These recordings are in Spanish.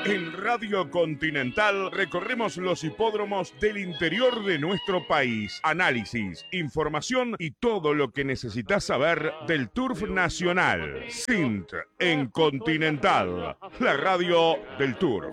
En Radio Continental recorremos los hipódromos del interior de nuestro país. Análisis, información y todo lo que necesitas saber del Turf Nacional. SINT en Continental, la radio del Turf.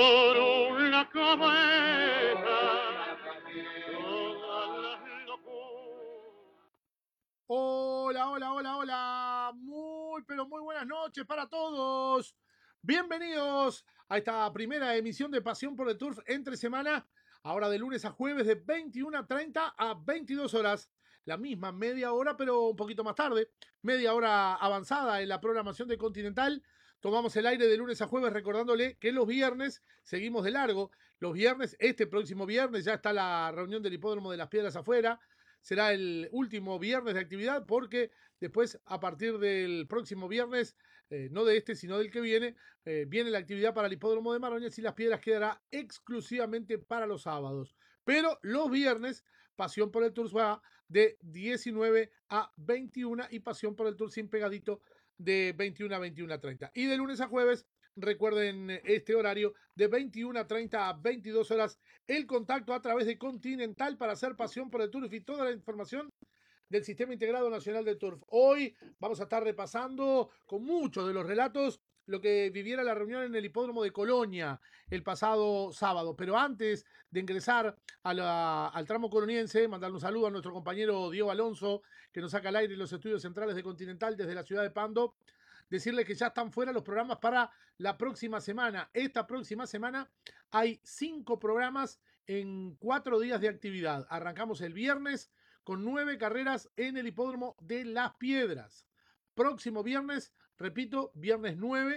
Hola, hola, hola, hola. Pero muy buenas noches para todos. Bienvenidos a esta primera emisión de Pasión por el Turf entre semana. Ahora de lunes a jueves de 21:30 a 22 horas. La misma media hora, pero un poquito más tarde. Media hora avanzada en la programación de Continental. Tomamos el aire de lunes a jueves recordándole que los viernes seguimos de largo. Los viernes, este próximo viernes, ya está la reunión del Hipódromo de las Piedras afuera. Será el último viernes de actividad porque después, a partir del próximo viernes, no de este, sino del que viene, viene la actividad para el Hipódromo de Maroñas y Las Piedras quedará exclusivamente para los sábados. Pero los viernes, Pasión por el Tour va de 19 a 21 y Pasión por el Tour sin pegadito de 21 a 21:30. Y de lunes a jueves, recuerden este horario de 21:30 a 22 horas, el contacto a través de Continental para hacer Pasión por el Turf y toda la información del Sistema Integrado Nacional de Turf. Hoy vamos a estar repasando con muchos de los relatos lo que viviera la reunión en el Hipódromo de Colonia el pasado sábado. Pero antes de ingresar al tramo coloniense, mandarle un saludo a nuestro compañero Diego Alonso, que nos saca al aire en los estudios centrales de Continental desde la ciudad de Pando. Decirles que ya están fuera los programas para la próxima semana. Esta próxima semana hay 5 programas en 4 días de actividad. Arrancamos el viernes con 9 carreras en el Hipódromo de Las Piedras. Próximo viernes, repito, viernes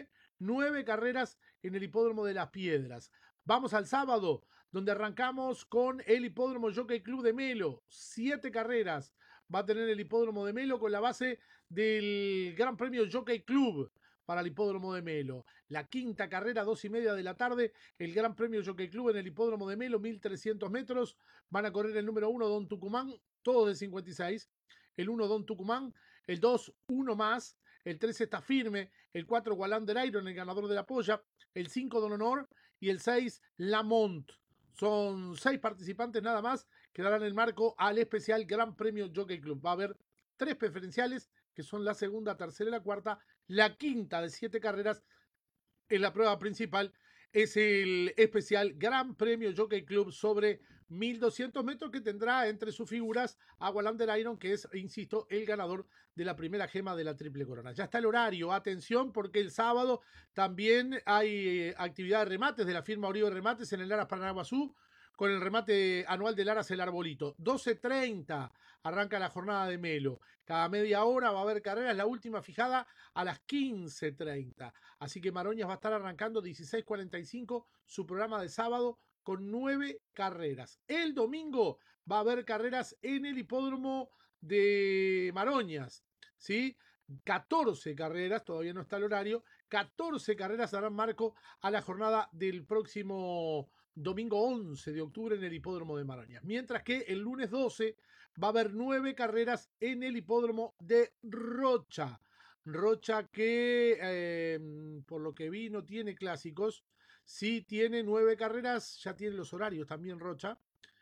9 carreras en el Hipódromo de Las Piedras. Vamos al sábado, donde arrancamos con el Hipódromo Jockey Club de Melo. 7 carreras va a tener el Hipódromo de Melo con la base del Gran Premio Jockey Club para el Hipódromo de Melo. La quinta carrera, 2:30 de la tarde, el Gran Premio Jockey Club en el Hipódromo de Melo, 1300 metros. Van a correr el número 1, Don Tucumán, todos de 56. El 1, Don Tucumán. El 2, uno más. El 3 está firme. El 4, Wallander Iron, el ganador de la polla. El 5, Don Honor. Y el 6, Lamont. Son 6 participantes nada más que darán el marco al especial Gran Premio Jockey Club. Va a haber 3 preferenciales, que son la segunda, tercera y la cuarta. La quinta de 7 carreras en la prueba principal es el especial Gran Premio Jockey Club sobre 1200 metros, que tendrá entre sus figuras a Wallander Iron, que es, insisto, el ganador de la primera gema de la Triple Corona. Ya está el horario, atención, porque el sábado también hay actividad de remates de la firma Oribe Remates en el Aras Paranaguazú, con el remate anual del Aras El Arbolito. 12:30 arranca la jornada de Melo. Cada media hora va a haber carreras, la última fijada a las 15:30. Así que Maroñas va a estar arrancando 16:45 su programa de sábado con 9 carreras. El domingo va a haber carreras en el Hipódromo de Maroñas, ¿sí? 14 carreras, todavía no está el horario, 14 carreras darán marco a la jornada del próximo domingo 11 de octubre en el Hipódromo de Maroñas. Mientras que el lunes 12 va a haber 9 carreras en el Hipódromo de Rocha. Rocha que, por lo que vi, no tiene clásicos. Sí tiene 9 carreras, ya tiene los horarios también Rocha.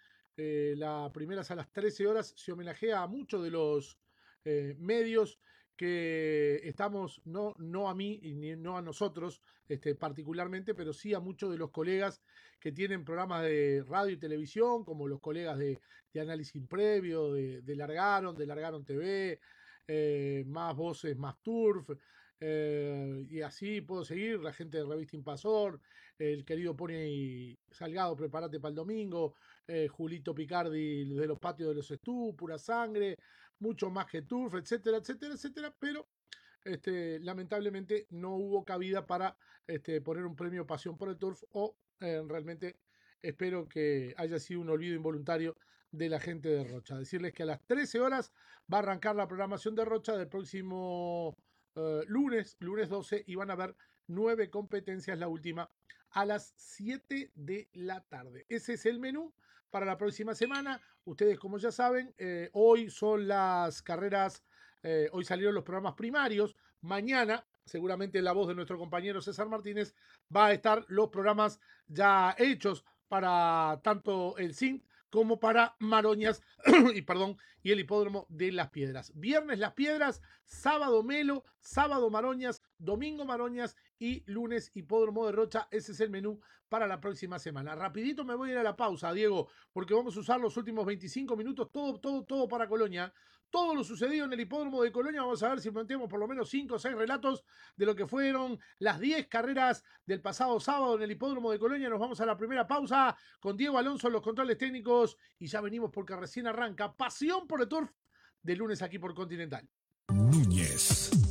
La primera es a las 13 horas. Se homenajea a muchos de los medios que estamos, no a mí y no a nosotros particularmente, pero sí a muchos de los colegas que tienen programas de radio y televisión, como los colegas de análisis previo, de Largaron TV, Más Voces, Más Turf, y así puedo seguir, la gente de Revista Invasor, el querido Pony Salgado, prepárate para el domingo, Julito Picardi de los patios de los Estú, Pura Sangre, mucho más que Turf, etcétera, etcétera, etcétera, pero lamentablemente no hubo cabida para poner un premio Pasión por el Turf, o realmente espero que haya sido un olvido involuntario de la gente de Rocha. Decirles que a las 13 horas va a arrancar la programación de Rocha del próximo lunes 12, y van a haber 9 competencias, la última a las 7 de la tarde. Ese es el menú para la próxima semana. Ustedes, como ya saben, hoy son las carreras, hoy salieron los programas primarios. Mañana seguramente la voz de nuestro compañero César Martínez, va a estar los programas ya hechos para tanto el CINT como para Maroñas y el Hipódromo de Las Piedras. Viernes Las Piedras, sábado Melo, sábado Maroñas, domingo Maroñas y lunes Hipódromo de Rocha. Ese es el menú para la próxima semana. Rapidito me voy a ir a la pausa, Diego, porque vamos a usar los últimos 25 minutos, todo para Colonia. Todo lo sucedido en el Hipódromo de Colonia. Vamos a ver si planteamos por lo menos 5 o 6 relatos de lo que fueron las 10 carreras del pasado sábado en el Hipódromo de Colonia. Nos vamos a la primera pausa con Diego Alonso en los controles técnicos y ya venimos porque recién arranca Pasión por el Turf de lunes aquí por Continental.